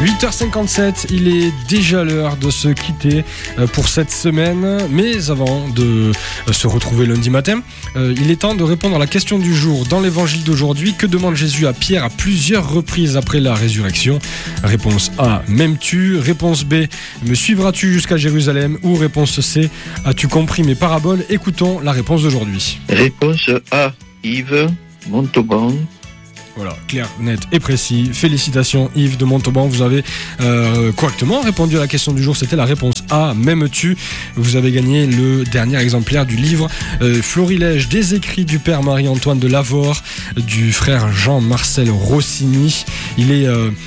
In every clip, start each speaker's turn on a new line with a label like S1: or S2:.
S1: 8h57, il est déjà l'heure de se quitter pour cette semaine. Mais avant de se retrouver lundi matin, il est temps de répondre à la question du jour. Dans l'évangile d'aujourd'hui, que demande Jésus à Pierre à plusieurs reprises après la résurrection? Réponse A, m'aimes-tu? Réponse B, me suivras-tu jusqu'à Jérusalem? Ou réponse C, as-tu compris mes paraboles? Écoutons la réponse d'aujourd'hui.
S2: Réponse A, Yves Montauban.
S1: Voilà, clair, net et précis. Félicitations Yves de Montauban, vous avez correctement répondu à la question du jour, c'était la réponse A, m'aimes-tu? Vous avez gagné le dernier exemplaire du livre Florilège des écrits du père Marie-Antoine de Lavore, du frère Jean-Marcel Rossini. Il est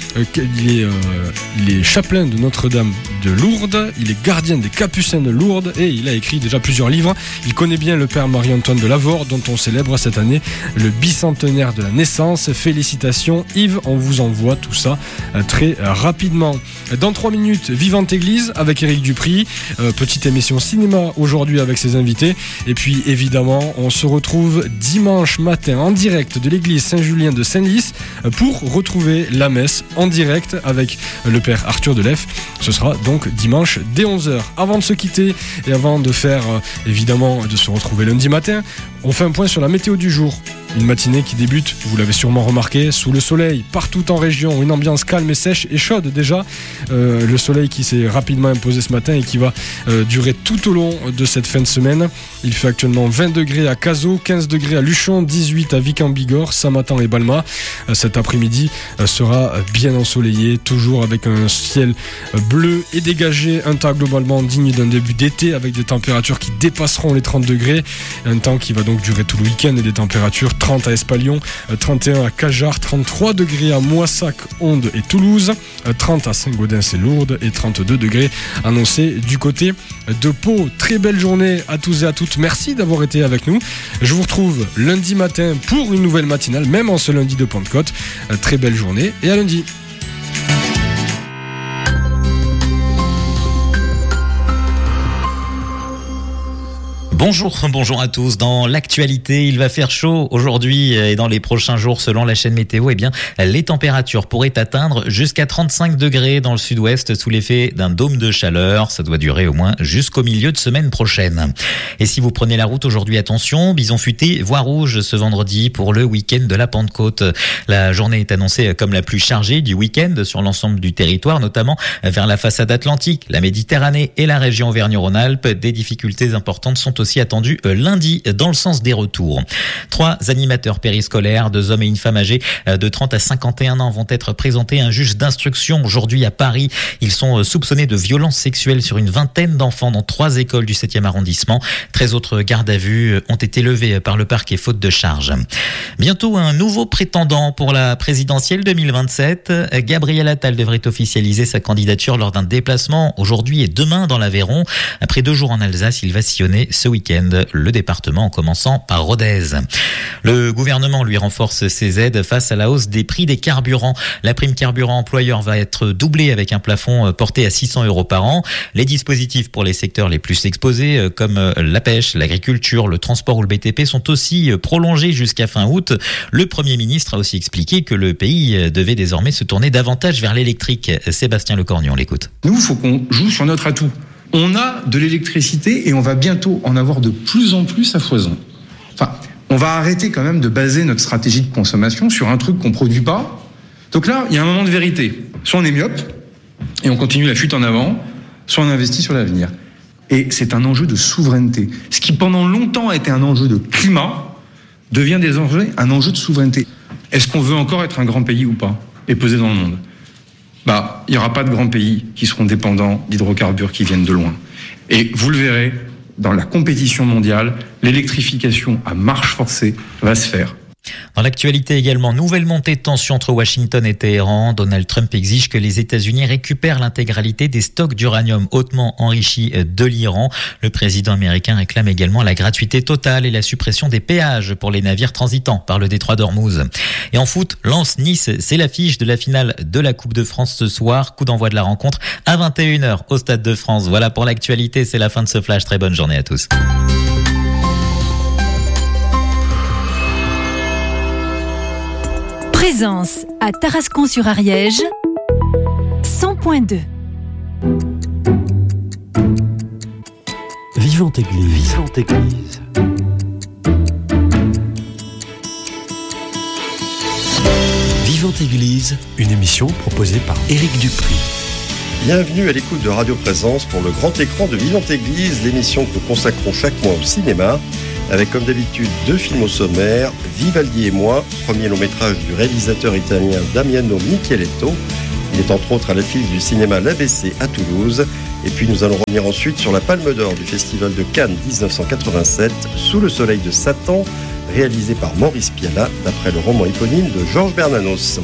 S1: chapelain de Notre-Dame de Lourdes, il est gardien des Capucins de Lourdes et il a écrit déjà plusieurs livres. Il connaît bien le père Marie-Antoine de Lavore, dont on célèbre cette année le bicentenaire de la naissance. Félicitations Yves, on vous envoie tout ça très rapidement. Dans 3 minutes, Vivante Église avec Éric Dupry, petite émission cinéma aujourd'hui avec ses invités. Et puis évidemment, on se retrouve dimanche matin en direct de l'église Saint-Julien de Senlis pour retrouver la messe en direct avec le père Arthur Delef. Ce sera donc dimanche dès 11h. Avant de se quitter et avant de faire évidemment de se retrouver lundi matin, on fait un point sur la météo du jour. Une matinée qui débute, vous l'avez sûrement remarqué, sous le soleil, partout en région, une ambiance calme et sèche et chaude déjà. Le soleil qui s'est rapidement imposé ce matin et qui va durer tout au long de cette fin de semaine. Il fait actuellement 20 degrés à Cazaux, 15 degrés à Luchon, 18 à Vic-en-Bigorre, Samatan et Balma. Cet après-midi sera bien ensoleillé, toujours avec un ciel bleu et dégagé, un temps globalement digne d'un début d'été avec des températures qui dépasseront les 30 degrés. Un temps qui va donc durer tout le week-end et des températures 30 à Espalion, 31 à Cajar, 33 degrés à Moissac, Onde et Toulouse, 30 à Saint-Gaudens et Lourdes et 32 degrés annoncés du côté de Pau. Très belle journée à tous et à toutes. Merci d'avoir été avec nous. Je vous retrouve lundi matin pour une nouvelle matinale, même en ce lundi de Pentecôte. Très belle journée et à lundi.
S3: Bonjour à tous. Dans l'actualité, il va faire chaud aujourd'hui et dans les prochains jours, selon la chaîne météo, les températures pourraient atteindre jusqu'à 35 degrés dans le sud-ouest sous l'effet d'un dôme de chaleur. Ça doit durer au moins jusqu'au milieu de semaine prochaine. Et si vous prenez la route aujourd'hui, attention, bison futé, voie rouge ce vendredi pour le week-end de la Pentecôte. La journée est annoncée comme la plus chargée du week-end sur l'ensemble du territoire, notamment vers la façade atlantique, la Méditerranée et la région Auvergne-Rhône-Alpes. Des difficultés importantes sont aussi attendu lundi dans le sens des retours. 3 animateurs périscolaires, 2 hommes et une femme âgés de 30 à 51 ans vont être présentés à un juge d'instruction aujourd'hui à Paris. Ils sont soupçonnés de violences sexuelles sur une vingtaine d'enfants dans 3 écoles du 7e arrondissement. 13 autres gardes à vue ont été levés par le parquet faute de charge. Bientôt un nouveau prétendant pour la présidentielle 2027. Gabriel Attal devrait officialiser sa candidature lors d'un déplacement aujourd'hui et demain dans l'Aveyron. Après 2 jours en Alsace, il va sillonner ce week-end le département en commençant par Rodez. Le gouvernement lui renforce ses aides face à la hausse des prix des carburants. La prime carburant employeur va être doublée avec un plafond porté à 600 € par an. Les dispositifs pour les secteurs les plus exposés comme la pêche, l'agriculture, le transport ou le BTP sont aussi prolongés jusqu'à fin août. Le Premier ministre a aussi expliqué que le pays devait désormais se tourner davantage vers l'électrique. Sébastien Lecornu, on l'écoute.
S4: Nous, il faut qu'on joue sur notre atout. On a de l'électricité et on va bientôt en avoir de plus en plus à foison. Enfin, on va arrêter quand même de baser notre stratégie de consommation sur un truc qu'on ne produit pas. Donc là, il y a un moment de vérité. Soit on est myope et on continue la fuite en avant, soit on investit sur l'avenir. Et c'est un enjeu de souveraineté. Ce qui pendant longtemps a été un enjeu de climat devient désormais un enjeu de souveraineté. Est-ce qu'on veut encore être un grand pays ou pas et peser dans le monde ? Il n'y aura pas de grands pays qui seront dépendants d'hydrocarbures qui viennent de loin. Et vous le verrez, dans la compétition mondiale, l'électrification à marche forcée va se faire.
S3: Dans l'actualité également, nouvelle montée de tension entre Washington et Téhéran. Donald Trump exige que les États-Unis récupèrent l'intégralité des stocks d'uranium hautement enrichi de l'Iran. Le président américain réclame également la gratuité totale et la suppression des péages pour les navires transitant par le détroit d'Ormuz. Et en foot, Lens-Nice, c'est l'affiche de la finale de la Coupe de France ce soir. Coup d'envoi de la rencontre à 21h au Stade de France. Voilà pour l'actualité, c'est la fin de ce flash. Très bonne journée à tous.
S5: Présence à Tarascon-sur-Ariège, 106.2.
S6: Vivante Église. Vivante Église. Vivante Église, une émission proposée par Éric Dupri.
S7: Bienvenue à l'écoute de Radio Présence pour le grand écran de Vivante Église, l'émission que nous consacrons chaque mois au cinéma, avec comme d'habitude 2 films au sommaire, Vivaldi et moi, premier long métrage du réalisateur italien Damiano Micheletto. Il est entre autres à l'affiche du cinéma L'ABC à Toulouse. Et puis nous allons revenir ensuite sur la Palme d'Or du Festival de Cannes 1987, Sous le soleil de Satan, réalisé par Maurice Pialat, d'après le roman éponyme de Georges Bernanos.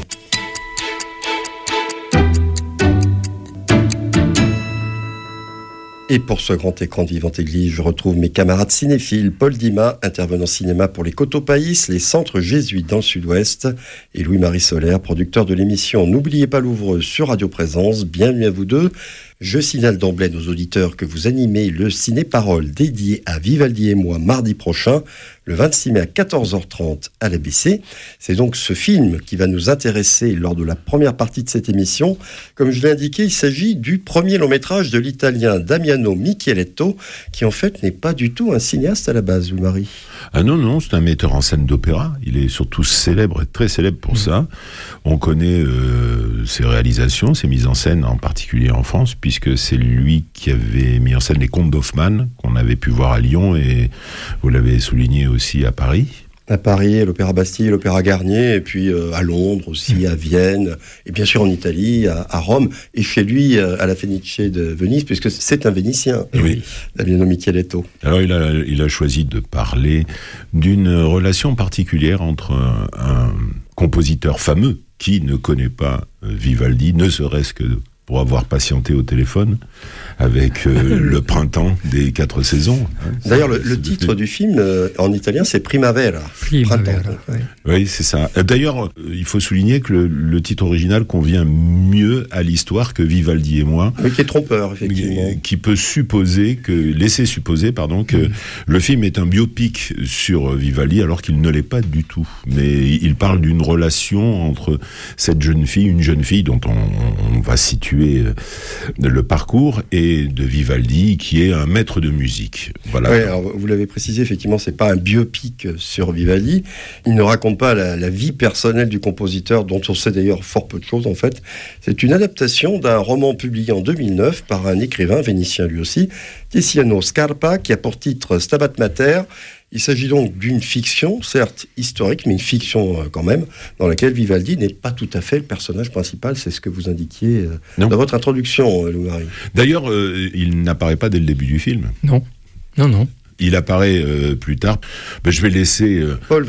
S7: Et pour ce grand écran de Vivante Église, je retrouve mes camarades cinéphiles, Paul Dima, intervenant cinéma pour les Cotopaïs, les centres jésuites dans le Sud-Ouest, et Louis-Marie Solaire, producteur de l'émission N'oubliez pas l'Ouvreux sur Radio Présence. Bienvenue à vous deux. Je signale d'emblée à nos auditeurs que vous animez le Ciné-Parole dédié à Vivaldi et moi mardi prochain, le 26 mai à 14h30 à l'ABC. C'est donc ce film qui va nous intéresser lors de la première partie de cette émission. Comme je l'ai indiqué, il s'agit du premier long-métrage de l'italien Damiano Micheletto, qui en fait n'est pas du tout un cinéaste à la base, Louis-Marie.
S8: Ah non, c'est un metteur en scène d'opéra. Il est surtout célèbre, très célèbre pour ça. On connaît ses réalisations, ses mises en scène, en particulier en France, puisque c'est lui qui avait mis en scène les Contes d'Hoffmann, qu'on avait pu voir à Lyon, et vous l'avez souligné aussi à Paris.
S7: À Paris, l'Opéra Bastille, l'Opéra Garnier, et puis à Londres aussi, à Vienne, et bien sûr en Italie, à Rome, et chez lui à la Fenice de Venise, puisque c'est un Vénitien,
S8: oui.
S7: Damiano Micheletto.
S8: Alors il a choisi de parler d'une relation particulière entre un compositeur fameux qui ne connaît pas Vivaldi, ne serait-ce que pour avoir patienté au téléphone avec le printemps des 4 saisons.
S7: D'ailleurs, le titre du film en italien, c'est Primavera.
S9: Primavera,
S8: oui, c'est ça. D'ailleurs, il faut souligner que le titre original convient mieux à l'histoire que Vivaldi et moi.
S7: Mais qui est trompeur, effectivement.
S8: Qui peut laisser supposer que le film est un biopic sur Vivaldi, alors qu'il ne l'est pas du tout. Mais il parle d'une relation entre cette jeune fille, une jeune fille dont on va situer le parcours, et de Vivaldi, qui est un maître de musique. Voilà.
S7: Oui, alors vous l'avez précisé, effectivement, c'est pas un biopic sur Vivaldi. Il ne raconte pas la vie personnelle du compositeur, dont on sait d'ailleurs fort peu de choses, en fait. C'est une adaptation d'un roman publié en 2009 par un écrivain vénitien lui aussi, Tiziano Scarpa, qui a pour titre Stabat Mater. Il s'agit donc d'une fiction, certes historique, mais une fiction quand même, dans laquelle Vivaldi n'est pas tout à fait le personnage principal. C'est ce que vous indiquiez dans votre introduction, Louis-Marie.
S8: D'ailleurs, il n'apparaît pas dès le début du film.
S9: Non.
S8: Il apparaît plus tard. Je vais laisser Paul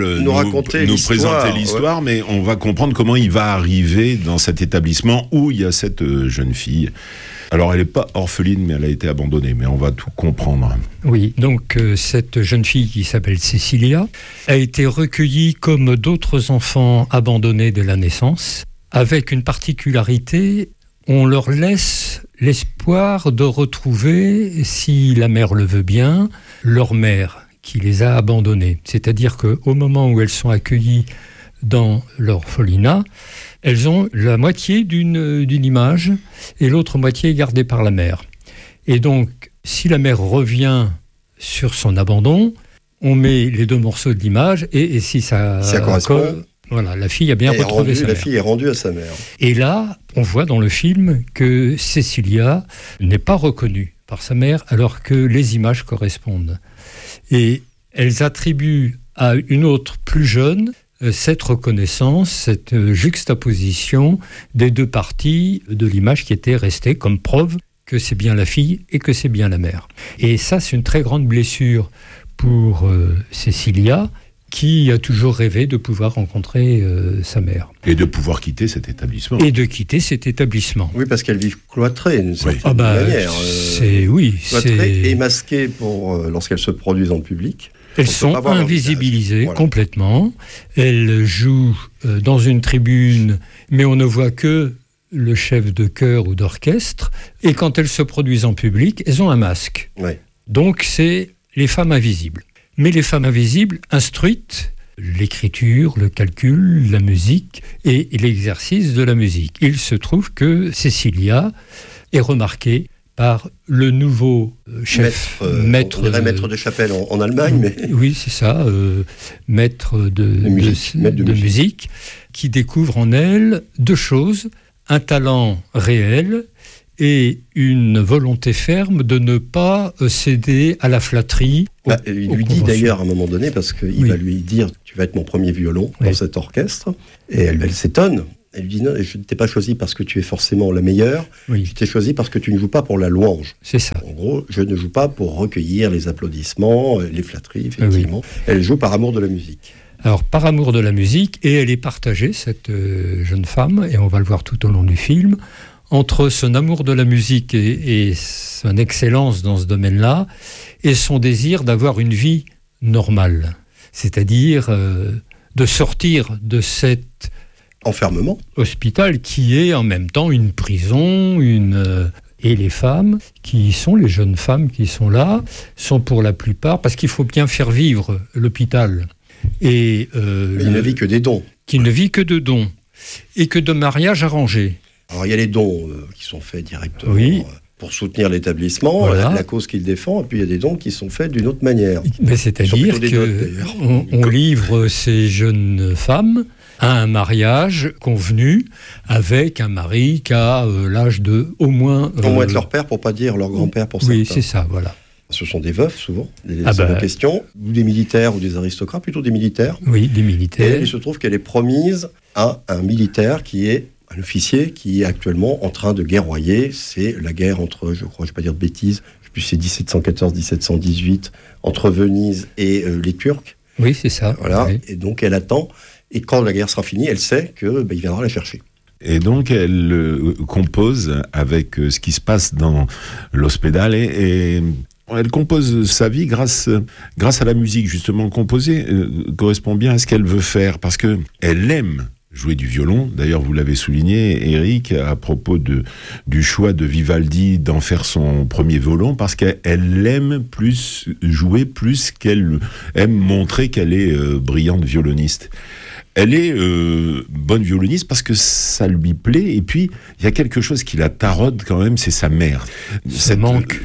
S8: nous présenter l'histoire, mais on va comprendre comment il va arriver dans cet établissement où il y a cette jeune fille. Alors, elle n'est pas orpheline, mais elle a été abandonnée. Mais on va tout comprendre.
S9: Oui, donc cette jeune fille qui s'appelle Cecilia a été recueillie comme d'autres enfants abandonnés dès la naissance, avec une particularité, on leur laisse l'espoir de retrouver, si la mère le veut bien, leur mère qui les a abandonnés. C'est-à-dire qu'au moment où elles sont accueillies dans l'orphelinat, elles ont la moitié d'une image et l'autre moitié est gardée par la mère. Et donc, si la mère revient sur son abandon, on met les 2 morceaux de l'image et si ça correspond, voilà, la fille a bien retrouvé sa mère.
S7: La fille est rendue à sa mère.
S9: Et là, on voit dans le film que Cecilia n'est pas reconnue par sa mère alors que les images correspondent. Et elles attribuent à une autre plus jeune cette reconnaissance, cette juxtaposition des 2 parties de l'image qui était restée comme preuve que c'est bien la fille et que c'est bien la mère. Et ça, c'est une très grande blessure pour Cecilia, qui a toujours rêvé de pouvoir rencontrer sa mère.
S8: Et de pouvoir quitter cet établissement.
S7: Oui, parce qu'elles vivent cloîtrées, d'une certaine manière. Cloîtrées et masquées lorsqu'elles se produisent en public.
S9: Elles sont invisibilisées complètement. Elles jouent dans une tribune, mais on ne voit que le chef de chœur ou d'orchestre. Et quand elles se produisent en public, elles ont un masque.
S7: Ouais.
S9: Donc c'est les femmes invisibles. Mais les femmes invisibles, instruites, l'écriture, le calcul, la musique et l'exercice de la musique. Il se trouve que Cecilia est remarquée par le nouveau chef,
S7: maître de chapelle en Allemagne, mais
S9: oui, c'est ça, maître de musique, qui découvre en elle deux choses, un talent réel et une volonté ferme de ne pas céder à la flatterie.
S7: Il lui dit d'ailleurs à un moment donné, parce qu'il va lui dire « tu vas être mon premier violon dans cet orchestre », et elle s'étonne. Elle lui dit « non, je ne t'ai pas choisi parce que tu es forcément la meilleure, je t'ai choisi parce que tu ne joues pas pour la louange. »
S9: C'est ça.
S7: En gros, je ne joue pas pour recueillir les applaudissements, les flatteries, effectivement. Elle joue par amour de la musique.
S9: Alors, par amour de la musique, et elle est partagée, cette jeune femme, et on va le voir tout au long du film, entre son amour de la musique et son excellence dans ce domaine-là, et son désir d'avoir une vie normale. C'est-à-dire de sortir de cet
S7: enfermement,
S9: hôpital qui est en même temps une prison, et les femmes qui sont, les jeunes femmes qui sont là, sont pour la plupart, parce qu'il faut bien faire vivre l'hôpital. Et
S7: il ne vit que des dons.
S9: Qui ne vit que de dons, et que de mariages arrangés.
S7: Alors il y a les dons qui sont faits directement pour soutenir l'établissement, la cause qu'il défend, et puis il y a des dons qui sont faits d'une autre manière.
S9: Mais c'est-à-dire qu'on livre ces jeunes femmes à un mariage convenu avec un mari qui a l'âge de au moins
S7: être leur père, pour pas dire leur grand-père pour certains.
S9: Oui, c'est ça, voilà.
S7: Ce sont des veufs, souvent, des questions, ou des militaires ou des aristocrates, plutôt des militaires.
S9: Oui, des militaires.
S7: Et il se trouve qu'elle est promise à un militaire qui est un officier qui est actuellement en train de guerroyer. C'est la guerre entre, je crois, je ne vais pas dire de bêtises, je sais plus, c'est 1714-1718, entre Venise et les Turcs.
S9: Oui, c'est ça.
S7: Voilà,
S9: oui.
S7: Et donc elle attend, et quand la guerre sera finie, elle sait qu'il viendra la chercher.
S8: Et donc elle compose avec ce qui se passe dans l'hospital et elle compose sa vie grâce à la musique. Justement, composer correspond bien à ce qu'elle veut faire, parce que elle aime jouer du violon. D'ailleurs, vous l'avez souligné, Eric, à propos du choix de Vivaldi d'en faire son premier violon, parce qu'elle aime jouer plus qu'elle aime montrer qu'elle est brillante violoniste. Elle est bonne violoniste parce que ça lui plaît, et puis il y a quelque chose qui la taraude quand même, c'est sa mère. Ce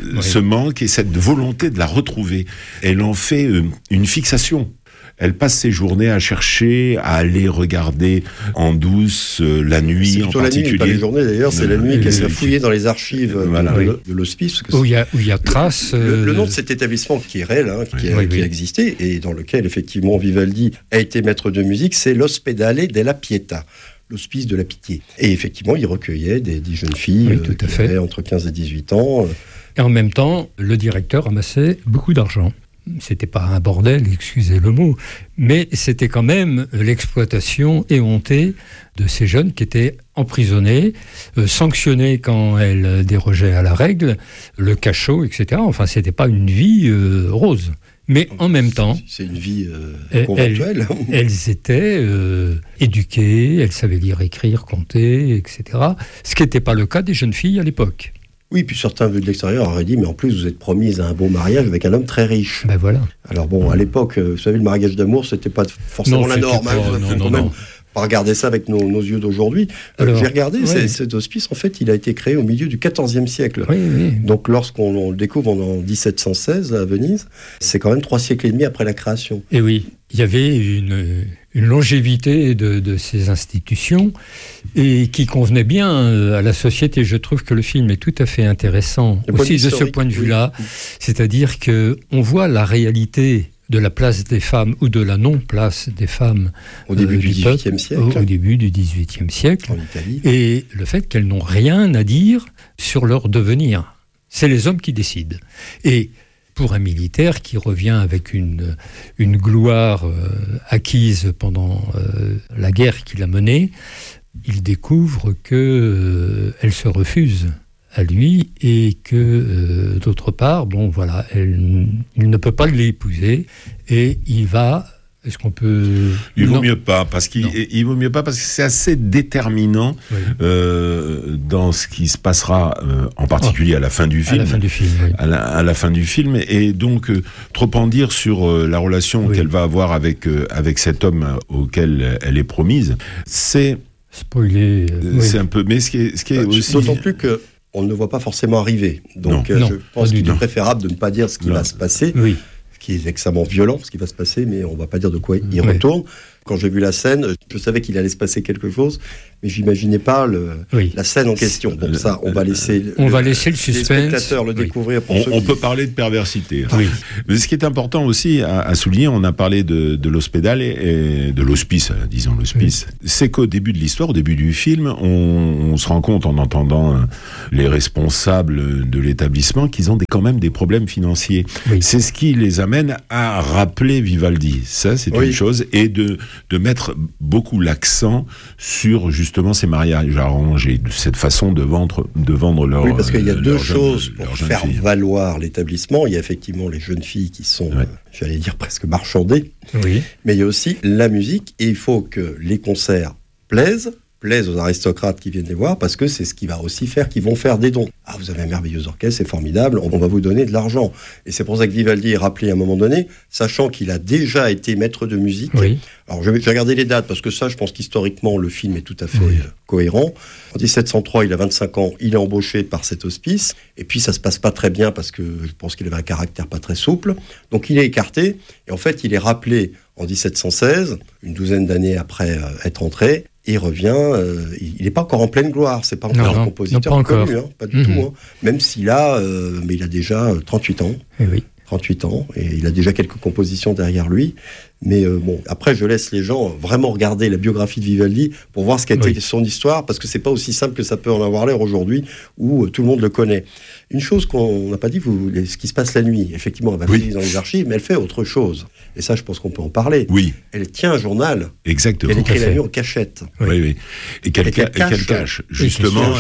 S8: manque et cette volonté de la retrouver. Elle en fait une fixation. Elle passe ses journées à chercher, à aller regarder en douce la nuit en particulier.
S7: C'est la nuit, pas les journées d'ailleurs, c'est la nuit qu'elle s'est fouillée dans les archives de l'hospice.
S9: Où il y a trace.
S7: Le nom de cet établissement qui est réel, qui a existé, et dans lequel effectivement Vivaldi a été maître de musique, c'est l'Ospedale della Pietà, l'hospice de la pitié. Et effectivement, il recueillait des jeunes filles qui avaient entre 15 et 18 ans.
S9: Et en même temps, le directeur amassait beaucoup d'argent. C'était pas un bordel, excusez le mot, mais c'était quand même l'exploitation éhontée de ces jeunes qui étaient emprisonnés, sanctionnés quand elles dérogeaient à la règle, le cachot, etc. Enfin, c'était pas une vie rose. Mais en même temps,
S7: c'est une vie conventuelle.
S9: Elles étaient éduquées, elles savaient lire, écrire, compter, etc. Ce qui n'était pas le cas des jeunes filles à l'époque.
S7: Oui, puis certains vus de l'extérieur auraient dit, mais en plus vous êtes promise à un beau mariage avec un homme très riche.
S9: Ben voilà.
S7: Alors bon, à l'époque, vous savez, le mariage d'amour, c'était pas forcément la norme. Non. Pas regarder ça avec nos yeux d'aujourd'hui. J'ai regardé, cet hospice, en fait, il a été créé au milieu du XIVe siècle.
S9: Oui.
S7: Donc lorsqu'on le découvre en 1716 à Venise, c'est quand même 3 siècles et demi après la création.
S9: Et oui, il y avait une longévité de ces institutions et qui convenait bien à la société. Je trouve que le film est tout à fait intéressant aussi de ce point de vue-là. Oui. C'est-à-dire qu'on voit la réalité de la place des femmes ou de la non-place des femmes
S7: au début du XVIIIe siècle.
S9: Au début du XVIIIe siècle.
S7: En Italie.
S9: Et le fait qu'elles n'ont rien à dire sur leur devenir. C'est les hommes qui décident. Et pour un militaire qui revient avec une gloire acquise pendant la guerre qu'il a menée, il découvre qu'elle se refuse à lui et que, d'autre part, il ne peut pas l'épouser et il va Est-ce qu'on peut...
S8: Il vaut mieux pas, parce que c'est assez déterminant dans ce qui se passera, en particulier à la fin du film.
S9: À la fin du film, oui.
S8: À la fin du film. Et donc, trop en dire sur la relation qu'elle va avoir avec cet homme auquel elle est promise, c'est...
S9: Spoiler.
S8: C'est un peu... Mais ce qui est aussi...
S7: D'autant plus que on ne le voit pas forcément arriver. Donc je pense qu'il est préférable de ne pas dire ce qui va se passer, ce qui est extrêmement violent, ce qui va se passer, mais on ne va pas dire de quoi il retourne. Quand j'ai vu la scène, je savais qu'il allait se passer quelque chose, mais je n'imaginais pas la scène en question. Donc ça, on va laisser
S9: le suspense.
S7: Les spectateurs le découvrir.
S8: On peut parler de perversité. Mais ce qui est important aussi à souligner, on a parlé de l'hospital et de l'hospice, disons l'hospice, c'est qu'au début de l'histoire, au début du film, on se rend compte en entendant les responsables de l'établissement qu'ils ont quand même des problèmes financiers. C'est ce qui les amène à rappeler Vivaldi. Ça, c'est une chose. Et de mettre beaucoup l'accent sur justement ces mariages arrangés, de cette façon de vendre leur...
S7: Oui, parce qu'il y a deux choses pour faire valoir l'établissement. Il y a effectivement les jeunes filles qui sont, j'allais dire, presque marchandées. Oui. Mais il y a aussi la musique, et il faut que les concerts plaisent aux aristocrates qui viennent les voir, parce que c'est ce qui va aussi faire qu'ils vont faire des dons. Ah, vous avez un merveilleux orchestre, c'est formidable, on va vous donner de l'argent. Et c'est pour ça que Vivaldi est rappelé à un moment donné, sachant qu'il a déjà été maître de musique. Oui. Alors je vais regarder les dates, parce que ça, je pense qu'historiquement, le film est tout à fait cohérent. En 1703, il a 25 ans, il est embauché par cet hospice, et puis ça se passe pas très bien, parce que je pense qu'il avait un caractère pas très souple. Donc il est écarté, et en fait, il est rappelé en 1716, une douzaine d'années après être entré. Il revient, il n'est pas encore en pleine gloire, c'est pas encore un compositeur connu, pas du tout. Même s'il a, mais il a déjà 38 ans. 38 ans, et il a déjà quelques compositions derrière lui. Mais après, je laisse les gens vraiment regarder la biographie de Vivaldi pour voir ce qu'a été son histoire, parce que c'est pas aussi simple que ça peut en avoir l'air aujourd'hui, où tout le monde le connaît. Une chose qu'on n'a pas dit, ce qui se passe la nuit, effectivement, elle va fouiller dans les archives, mais elle fait autre chose. Et ça, je pense qu'on peut en parler. Oui. Elle tient un journal.
S8: Exactement.
S7: Elle écrit la nuit en cachette.
S8: Oui. Et qu'elle cache, justement,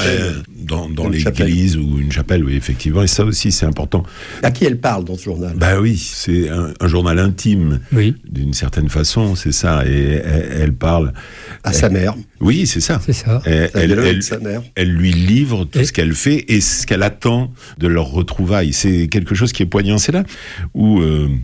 S8: dans l'église ou une chapelle, oui, effectivement. Et ça aussi, c'est important.
S7: À qui elle parle dans ce journal ?
S8: Bah oui, c'est un journal intime. Oui. D'une certaine façon, c'est ça. Et elle parle...
S7: À sa mère.
S8: Oui, c'est ça.
S9: C'est ça.
S8: Elle lui livre tout ce qu'elle fait et ce qu'elle attend de leur retrouvailles. C'est quelque chose qui est poignant. C'est là où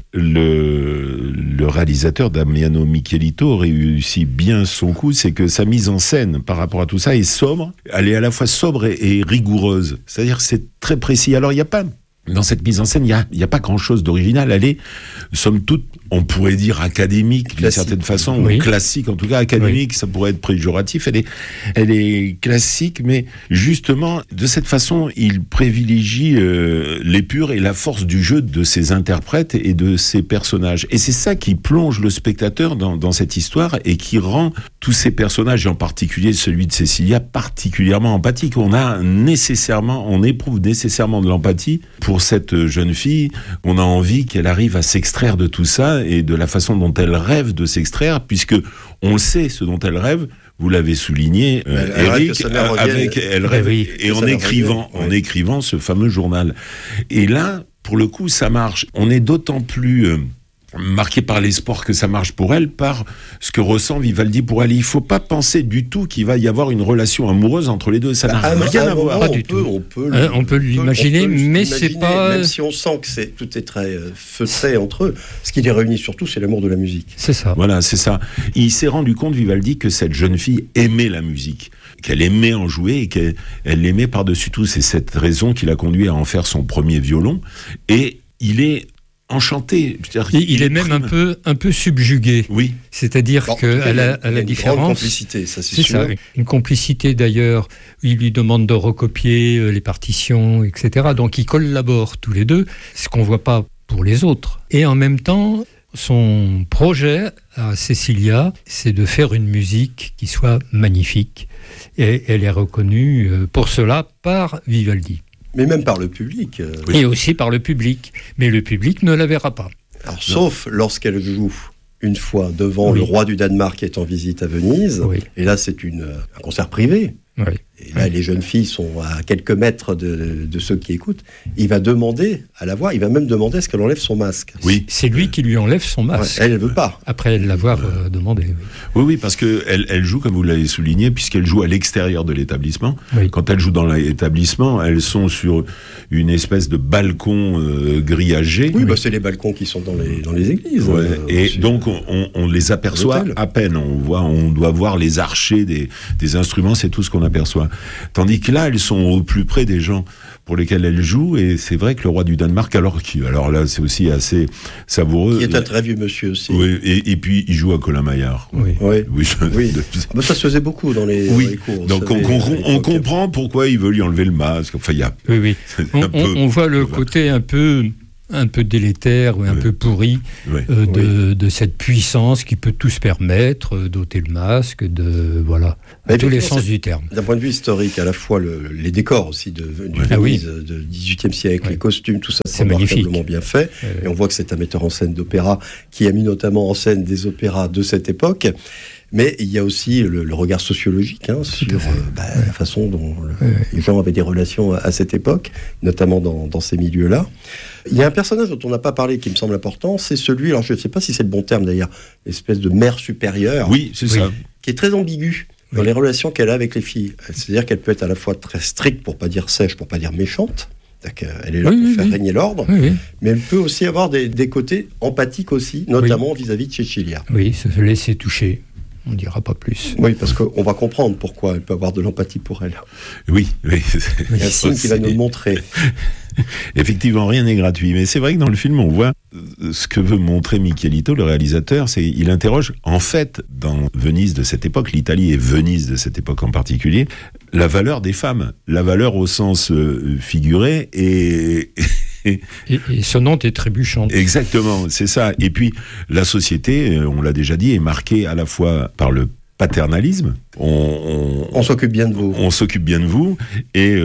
S8: le réalisateur Damiano Michelito réussit bien son coup. C'est que sa mise en scène par rapport à tout ça est sobre. Elle est à la fois sobre et rigoureuse. C'est-à-dire que c'est très précis. Alors, il n'y a pas... Dans cette mise en scène, il n'y a pas grand-chose d'original. Elle est, somme toute, on pourrait dire académique d'une certaine façon, ou classique en tout cas. Académique, ça pourrait être péjoratif. Elle est classique, mais justement, de cette façon, il privilégie l'épure et la force du jeu de ses interprètes et de ses personnages. Et c'est ça qui plonge le spectateur dans cette histoire et qui rend tous ces personnages, et en particulier celui de Cecilia, particulièrement empathique. On éprouve nécessairement de l'empathie pour cette jeune fille. On a envie qu'elle arrive à s'extraire de tout ça et de la façon dont elle rêve de s'extraire, puisque on sait ce dont elle rêve. Vous l'avez souligné, Eric, elle rêve, et en écrivant ce fameux journal. Et là, pour le coup, ça marche. On est d'autant plus marqué par l'espoir que ça marche pour elle, par ce que ressent Vivaldi pour elle. Il ne faut pas penser du tout qu'il va y avoir une relation amoureuse entre les deux. Ça n'a rien à voir.
S9: Pas du tout. On peut l'imaginer, mais c'est pas...
S7: Même si on sent que tout est très feutré entre eux, ce qui les réunit surtout, c'est l'amour de la musique.
S9: C'est ça.
S8: Voilà, c'est ça. Il s'est rendu compte, Vivaldi, que cette jeune fille aimait la musique, qu'elle aimait en jouer et qu'elle l'aimait par-dessus tout. C'est cette raison qui l'a conduit à en faire son premier violon. Et il est enchanté.
S9: Il est même un peu subjugué.
S8: Oui.
S9: C'est-à-dire qu'à la différence...
S7: Une complicité, ça c'est sûr.
S9: Ça, une complicité d'ailleurs, il lui demande de recopier les partitions, etc. Donc ils collaborent tous les deux, ce qu'on ne voit pas pour les autres. Et en même temps, son projet à Cecilia, c'est de faire une musique qui soit magnifique. Et elle est reconnue pour cela par Vivaldi.
S7: Mais même par le public.
S9: Et aussi par le public. Mais le public ne la verra pas.
S7: Alors, sauf lorsqu'elle joue une fois devant le roi du Danemark qui est en visite à Venise. Oui. Et là, c'est un concert privé.
S9: Oui.
S7: Et là, les jeunes filles sont à quelques mètres de ceux qui écoutent. Il va demander à la voir, il va même demander à ce qu'elle enlève son masque.
S9: Oui, c'est lui qui lui enlève son masque.
S7: Ouais, elle ne veut pas.
S9: Après l'avoir demandé.
S8: Oui, parce qu'elle joue, comme vous l'avez souligné, puisqu'elle joue à l'extérieur de l'établissement.
S9: Oui.
S8: Quand elle joue dans l'établissement, elles sont sur une espèce de balcon grillagé.
S7: Oui, c'est les balcons qui sont dans les églises.
S8: Ouais, et donc on les aperçoit à peine. On doit voir les archers des instruments, c'est tout ce qu'on aperçoit. Tandis que là, elles sont au plus près des gens pour lesquels elle joue, et c'est vrai que le roi du Danemark, alors là c'est aussi assez savoureux.
S7: Qui est un très vieux monsieur aussi.
S8: Oui, et puis il joue à Colin Maillard.
S7: Oui. Ça se faisait beaucoup dans les cours.
S8: Donc on comprend pourquoi il veut lui enlever le masque. Enfin, il y a.
S9: Oui. On voit le côté un peu délétère ou un peu pourri de cette puissance qui peut tout se permettre, d'ôter le masque, à tous les sens du terme.
S7: D'un point de vue historique, à la fois les décors aussi du Venise du XVIIIe siècle, les costumes, tout ça, c'est remarquablement bien fait. Et on voit que c'est un metteur en scène d'opéra qui a mis notamment en scène des opéras de cette époque. Mais il y a aussi le regard sociologique sur la façon dont les gens avaient des relations à cette époque, notamment dans ces milieux-là. Il y a un personnage dont on n'a pas parlé qui me semble important, c'est celui, alors je ne sais pas si c'est le bon terme d'ailleurs, l'espèce de mère supérieure.
S8: Oui, c'est ça.
S7: Qui est très ambiguë dans les relations qu'elle a avec les filles. C'est-à-dire qu'elle peut être à la fois très stricte, pour pas dire sèche, pour pas dire méchante. Elle est là pour faire régner l'ordre, mais elle peut aussi avoir des côtés empathiques aussi, notamment vis-à-vis de Cecilia.
S9: Oui, se laisser toucher. On ne dira pas plus.
S7: Oui, parce qu'on va comprendre pourquoi elle peut avoir de l'empathie pour elle.
S8: Oui.
S7: Il y a un signe qui va nous le montrer.
S8: Effectivement, rien n'est gratuit. Mais c'est vrai que dans le film, on voit ce que veut montrer Michelito, le réalisateur. Il interroge, en fait, dans Venise de cette époque, l'Italie et Venise de cette époque en particulier, la valeur des femmes. La valeur au sens figuré et
S9: sonnante et trébuchante.
S8: Exactement, c'est ça. Et puis, la société, on l'a déjà dit, est marquée à la fois par le paternalisme.
S7: On s'occupe bien de vous.
S8: On s'occupe bien de vous et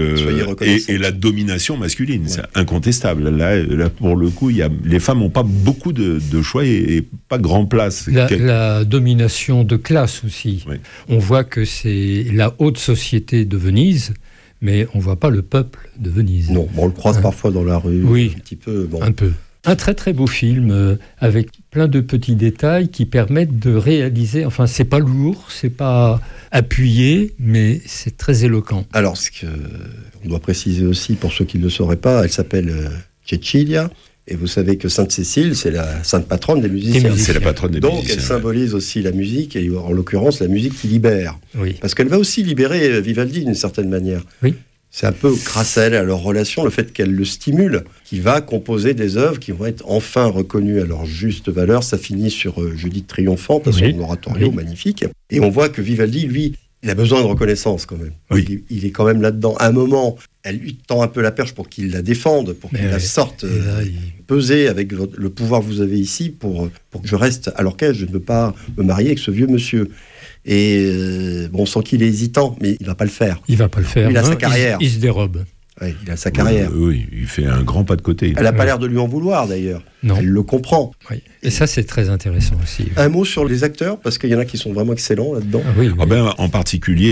S8: la domination masculine, c'est incontestable. Là, pour le coup, les femmes n'ont pas beaucoup de choix et pas grand place.
S9: La domination de classe aussi. Oui. On voit que c'est la haute société de Venise, mais on ne voit pas le peuple de Venise.
S7: Non, on le croise parfois dans la rue, un petit peu.
S9: Un peu. Un très très beau film avec plein de petits détails qui permettent de réaliser, enfin c'est pas lourd, c'est pas appuyé, mais c'est très éloquent.
S7: Alors, on doit préciser aussi, pour ceux qui ne le sauraient pas, elle s'appelle Cecilia. Et vous savez que Sainte-Cécile, c'est la sainte patronne des musiciens.
S8: C'est la patronne des musiciens.
S7: Donc elle symbolise aussi la musique, et en l'occurrence la musique qui libère.
S9: Oui.
S7: Parce qu'elle va aussi libérer Vivaldi d'une certaine manière.
S9: Oui.
S7: C'est un peu grâce à elle, à leur relation, le fait qu'elle le stimule, qui va composer des œuvres qui vont être enfin reconnues à leur juste valeur. Ça finit sur Judith triomphante, à son oratorio magnifique. Et on voit que Vivaldi, lui, il a besoin de reconnaissance quand même.
S8: Oui.
S7: Il est quand même là-dedans. À un moment, elle lui tend un peu la perche pour qu'il la défende, pour qu'il la sorte peser avec le pouvoir que vous avez ici pour que je reste à l'orchestre. Je ne veux pas me marier avec ce vieux monsieur. Et on sent qu'il est hésitant, mais il ne va pas le faire.
S9: Il a
S7: sa carrière.
S9: Il se dérobe.
S7: Oui, il a sa carrière.
S8: Oui, il fait un grand pas de côté.
S7: Elle n'a pas l'air de lui en vouloir d'ailleurs.
S9: Non.
S7: Elle le comprend.
S9: Oui. Et ça, c'est très intéressant aussi.
S7: Un mot sur les acteurs, parce qu'il y en a qui sont vraiment excellents là-dedans.
S8: En particulier,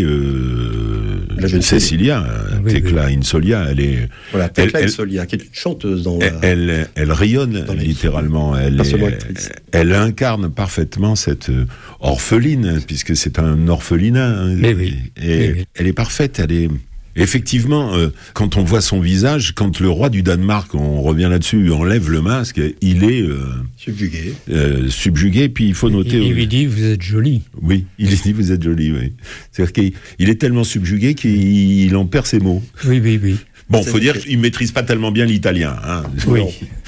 S8: Cecilia, Tecla Insolia, elle est.
S7: Voilà, Tecla Insolia, qui est une chanteuse dans
S8: elle rayonne littéralement. Elle incarne parfaitement cette orpheline, puisque c'est un orphelinat. Elle est parfaite, elle est. Effectivement, quand on voit son visage, quand le roi du Danemark, on revient là-dessus, enlève le masque, il est subjugué. Puis il faut noter.
S9: Il lui dit vous êtes jolie.
S8: Oui, il lui dit vous êtes jolie. Oui. C'est-à-dire qu'il est tellement subjugué qu'il en perd ses mots.
S9: Oui.
S8: Bon, faut dire qu'il maîtrise pas tellement bien l'italien. Hein.
S9: Oui.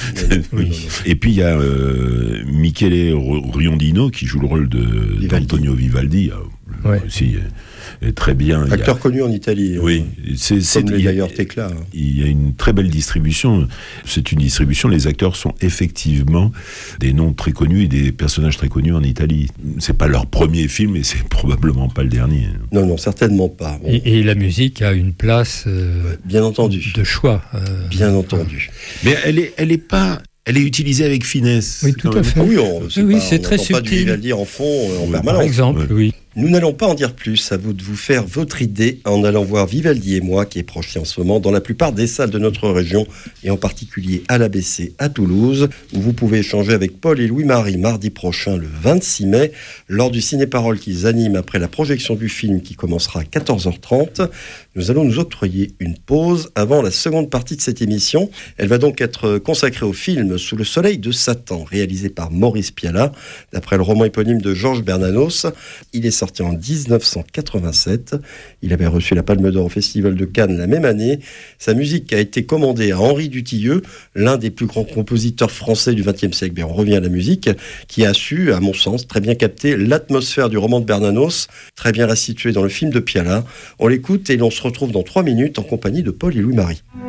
S8: Et puis il y a Michele Riondino qui joue le rôle d'Antonio Vivaldi. Aussi. Très bien.
S7: Acteur connu en Italie.
S8: Oui,
S7: c'est d'ailleurs Tecla.
S8: Il y a une très belle distribution. C'est une distribution. Les acteurs sont effectivement des noms très connus et des personnages très connus en Italie. C'est pas leur premier film et c'est probablement pas le dernier.
S7: Non, certainement pas.
S9: Bon. Et la musique a une place.
S7: Bien entendu.
S9: De choix.
S7: Bien entendu.
S8: Mais elle est utilisée avec finesse.
S9: Oui, tout à fait.
S7: Oui,
S9: c'est très subtil.
S7: Pas du Vivaldi en fond en permanence.
S9: Par exemple, oui.
S7: Nous n'allons pas en dire plus, à vous de vous faire votre idée en allant voir Vivaldi et moi, qui est projeté en ce moment dans la plupart des salles de notre région, et en particulier à l'ABC à Toulouse, où vous pouvez échanger avec Paul et Louis-Marie mardi prochain, le 26 mai, lors du ciné-parole qu'ils animent après la projection du film qui commencera à 14h30. Nous allons nous octroyer une pause avant la seconde partie de cette émission. Elle va donc être consacrée au film Sous le soleil de Satan, réalisé par Maurice Pialat, d'après le roman éponyme de Georges Bernanos. Il est sorti en 1987. Il avait reçu la Palme d'Or au Festival de Cannes la même année. Sa musique a été commandée à Henri Dutilleux, l'un des plus grands compositeurs français du XXe siècle. Mais on revient à la musique, qui a su, à mon sens, très bien capter l'atmosphère du roman de Bernanos, très bien la situer dans le film de Pialat. On l'écoute et l'on se retrouve dans 3 minutes en compagnie de Paul et Louis-Marie.